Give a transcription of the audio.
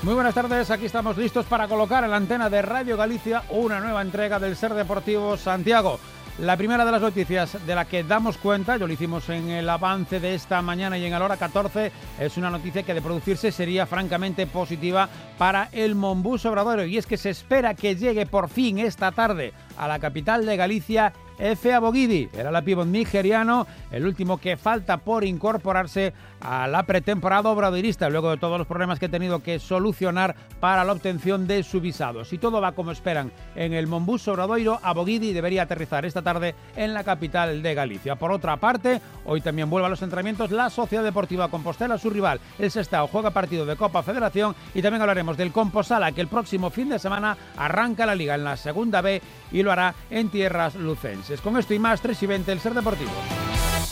Muy buenas tardes, aquí estamos listos para colocar en la antena de Radio Galicia una nueva entrega del Ser Deportivo Santiago. La primera de las noticias de la que damos cuenta, ya lo hicimos en el avance de esta mañana y en la hora 14, es una noticia que de producirse sería francamente positiva para el Monbus Obradoiro, y es que se espera que llegue por fin esta tarde a la capital de Galicia Efe Abogidi, el ala pívot nigeriano, el último que falta por incorporarse a la pretemporada obradoirista, luego de todos los problemas que ha tenido que solucionar para la obtención de su visado. Si todo va como esperan en el Monbus Obradoiro, Abogidi debería aterrizar esta tarde en la capital de Galicia. Por otra parte, hoy también vuelve a los entrenamientos la Sociedad Deportiva Compostela, su rival, el Sestao, juega partido de Copa Federación, y también hablaremos del Composala, que el próximo fin de semana arranca la Liga en la Segunda B y lo hará en tierras lucenses. Con esto y más, 3:20, el Ser Deportivo.